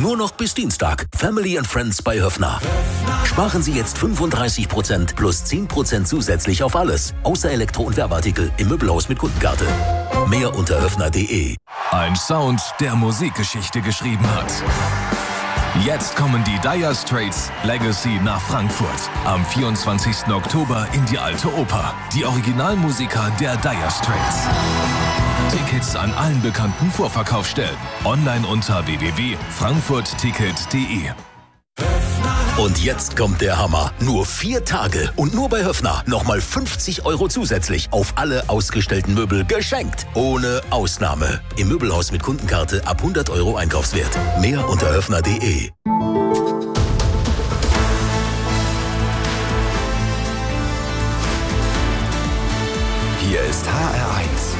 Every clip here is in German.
Nur noch bis Dienstag. Family and Friends bei Höffner. Sparen Sie jetzt 35% plus 10% zusätzlich auf alles. Außer Elektro- und Werbeartikel im Möbelhaus mit Kundenkarte. Mehr unter höffner.de. Ein Sound, der Musikgeschichte geschrieben hat. Jetzt kommen die Dire Straits Legacy nach Frankfurt. Am 24. Oktober in die Alte Oper. Die Originalmusiker der Dire Straits. Tickets an allen bekannten Vorverkaufsstellen. Online unter www.frankfurtticket.de. Und jetzt kommt der Hammer. Nur 4 Tage und nur bei Höffner. Nochmal 50 € zusätzlich auf alle ausgestellten Möbel geschenkt. Ohne Ausnahme. Im Möbelhaus mit Kundenkarte ab 100 € Einkaufswert. Mehr unter höffner.de. Hier ist HR1.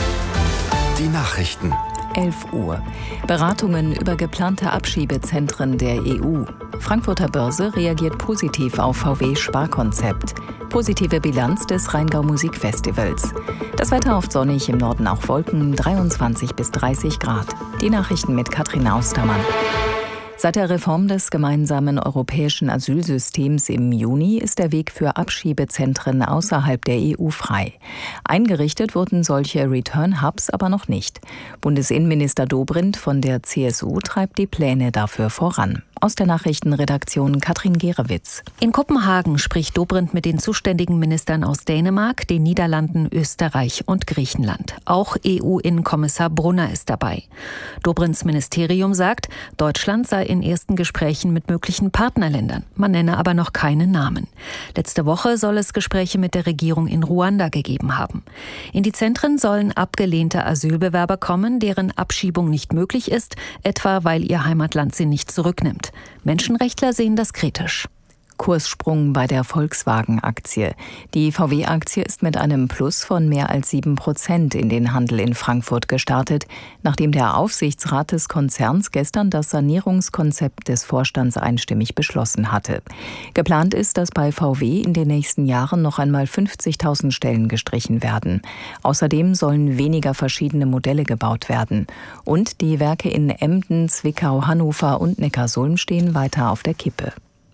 Die Nachrichten. 11 Uhr. Beratungen über geplante Abschiebezentren der EU. Frankfurter Börse reagiert positiv auf VW-Sparkonzept. Positive Bilanz des Rheingau Musikfestivals. Das Wetter oft sonnig, im Norden auch Wolken, 23 bis 30 Grad. Die Nachrichten mit Katrin Austermann. Seit der Reform des gemeinsamen europäischen Asylsystems im Juni ist der Weg für Abschiebezentren außerhalb der EU frei. Eingerichtet wurden solche Return-Hubs aber noch nicht. Bundesinnenminister Dobrindt von der CSU treibt die Pläne dafür voran. Aus der Nachrichtenredaktion Katrin Gerewitz. In Kopenhagen spricht Dobrindt mit den zuständigen Ministern aus Dänemark, den Niederlanden, Österreich und Griechenland. Auch EU-Innenkommissar Brunner ist dabei. Dobrindts Ministerium sagt, Deutschland sei in ersten Gesprächen mit möglichen Partnerländern. Man nenne aber noch keine Namen. Letzte Woche soll es Gespräche mit der Regierung in Ruanda gegeben haben. In die Zentren sollen abgelehnte Asylbewerber kommen, deren Abschiebung nicht möglich ist, etwa weil ihr Heimatland sie nicht zurücknimmt. Menschenrechtler sehen das kritisch. Kurssprung bei der Volkswagen-Aktie. Die VW-Aktie ist mit einem Plus von mehr als 7% in den Handel in Frankfurt gestartet, nachdem der Aufsichtsrat des Konzerns gestern das Sanierungskonzept des Vorstands einstimmig beschlossen hatte. Geplant ist, dass bei VW in den nächsten Jahren noch einmal 50.000 Stellen gestrichen werden. Außerdem sollen weniger verschiedene Modelle gebaut werden. Und die Werke in Emden, Zwickau, Hannover und Neckarsulm stehen weiter auf der Kippe.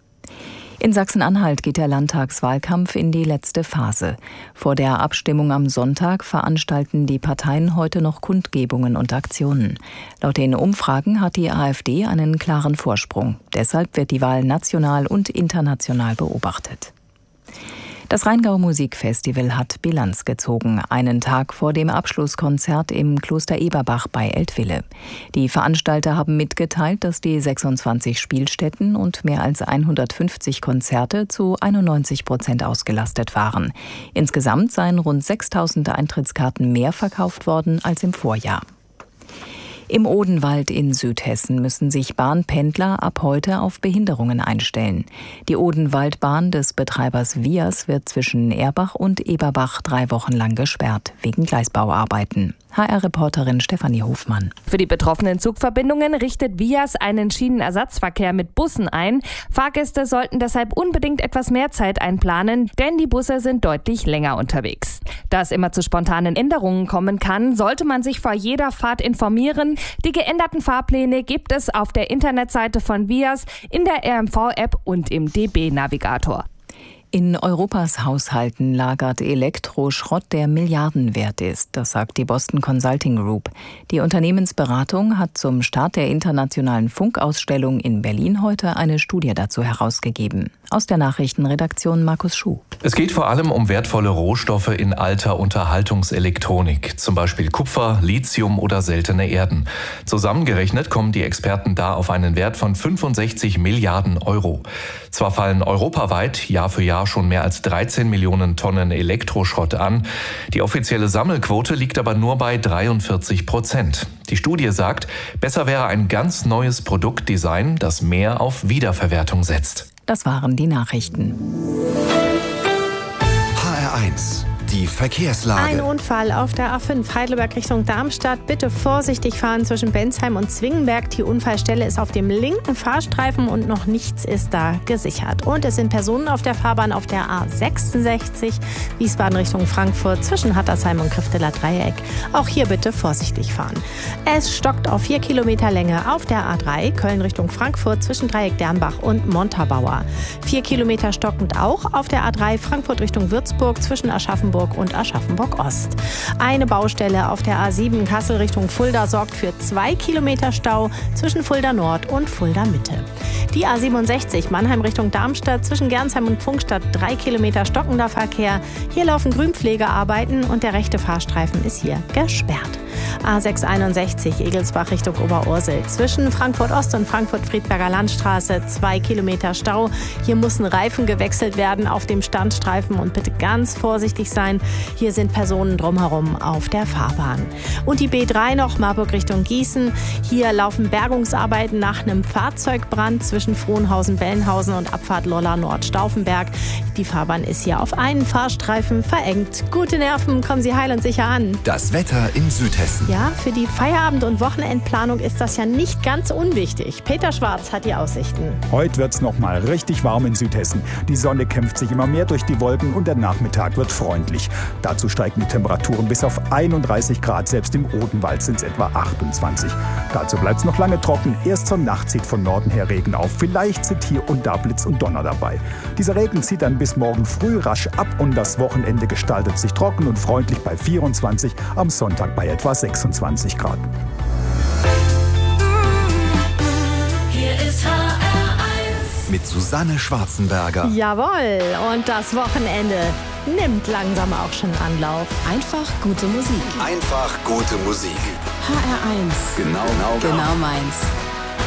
In Sachsen-Anhalt geht der Landtagswahlkampf in die letzte Phase. Vor der Abstimmung am Sonntag veranstalten die Parteien heute noch Kundgebungen und Aktionen. Laut den Umfragen hat die AfD einen klaren Vorsprung. Deshalb wird die Wahl national und international beobachtet. Das Rheingau Musikfestival hat Bilanz gezogen, einen Tag vor dem Abschlusskonzert im Kloster Eberbach bei Eltville. Die Veranstalter haben mitgeteilt, dass die 26 Spielstätten und mehr als 150 Konzerte zu 91% ausgelastet waren. Insgesamt seien rund 6.000 Eintrittskarten mehr verkauft worden als im Vorjahr. Im Odenwald in Südhessen müssen sich Bahnpendler ab heute auf Behinderungen einstellen. Die Odenwaldbahn des Betreibers Vias wird zwischen Erbach und Eberbach 3 Wochen lang gesperrt, wegen Gleisbauarbeiten. HR-Reporterin Stefanie Hofmann. Für die betroffenen Zugverbindungen richtet Vias einen Schienenersatzverkehr mit Bussen ein. Fahrgäste sollten deshalb unbedingt etwas mehr Zeit einplanen, denn die Busse sind deutlich länger unterwegs. Da es immer zu spontanen Änderungen kommen kann, sollte man sich vor jeder Fahrt informieren. Die geänderten Fahrpläne gibt es auf der Internetseite von Vias, in der RMV-App und im DB-Navigator. In Europas Haushalten lagert Elektroschrott, der Milliardenwert ist. Das sagt die Boston Consulting Group. Die Unternehmensberatung hat zum Start der internationalen Funkausstellung in Berlin heute eine Studie dazu herausgegeben. Aus der Nachrichtenredaktion Markus Schuh. Es geht vor allem um wertvolle Rohstoffe in alter Unterhaltungselektronik, zum Beispiel Kupfer, Lithium oder seltene Erden. Zusammengerechnet kommen die Experten da auf einen Wert von 65 Milliarden Euro. Zwar fallen europaweit Jahr für Jahr schon mehr als 13 Millionen Tonnen Elektroschrott an. Die offizielle Sammelquote liegt aber nur bei 43%. Die Studie sagt, besser wäre ein ganz neues Produktdesign, das mehr auf Wiederverwertung setzt. Das waren die Nachrichten. HR1, Die Verkehrslage. Ein Unfall auf der A5 Heidelberg Richtung Darmstadt. Bitte vorsichtig fahren zwischen Bensheim und Zwingenberg. Die Unfallstelle ist auf dem linken Fahrstreifen und noch nichts ist da gesichert. Und es sind Personen auf der Fahrbahn auf der A66 Wiesbaden Richtung Frankfurt zwischen Hattersheim und Grifteler Dreieck. Auch hier bitte vorsichtig fahren. Es stockt auf 4 Kilometer Länge auf der A3 Köln Richtung Frankfurt zwischen Dreieck Dernbach und Montabaur. 4 Kilometer stockend auch auf der A3 Frankfurt Richtung Würzburg zwischen Aschaffenburg und Aschaffenburg-Ost. Eine Baustelle auf der A7 Kassel Richtung Fulda sorgt für 2 Kilometer Stau zwischen Fulda Nord und Fulda Mitte. Die A67 Mannheim Richtung Darmstadt zwischen Gernsheim und Pfungstadt 3 Kilometer stockender Verkehr. Hier laufen Grünpflegearbeiten und der rechte Fahrstreifen ist hier gesperrt. A661 Egelsbach Richtung Oberursel zwischen Frankfurt Ost und Frankfurt-Friedberger Landstraße 2 Kilometer Stau. Hier müssen Reifen gewechselt werden auf dem Standstreifen und bitte ganz vorsichtig sein. Hier sind Personen drumherum auf der Fahrbahn. Und die B3 noch Marburg Richtung Gießen. Hier laufen Bergungsarbeiten nach einem Fahrzeugbrand zwischen Frohnhausen-Bellenhausen und Abfahrt Lolla Nord-Stauffenberg. Die Fahrbahn ist hier auf einen Fahrstreifen verengt. Gute Nerven, kommen Sie heil und sicher an. Das Wetter in Südhessen. Ja, für die Feierabend- und Wochenendplanung ist das ja nicht ganz unwichtig. Peter Schwarz hat die Aussichten. Heute wird's noch mal richtig warm in Südhessen. Die Sonne kämpft sich immer mehr durch die Wolken und der Nachmittag wird freundlich. Dazu steigen die Temperaturen bis auf 31 Grad, selbst im Odenwald sind es etwa 28. Dazu bleibt's noch lange trocken. Erst zur Nacht zieht von Norden her Regen auf. Vielleicht sind hier und da Blitz und Donner dabei. Dieser Regen zieht dann bis morgen früh rasch ab und das Wochenende gestaltet sich trocken und freundlich bei 24, am Sonntag bei etwa 26 Grad. Hier ist HR1 mit Susanne Schwarzenberger. Jawohl, und das Wochenende nimmt langsam auch schon Anlauf. Einfach gute Musik. Einfach gute Musik. HR1. Genau meins.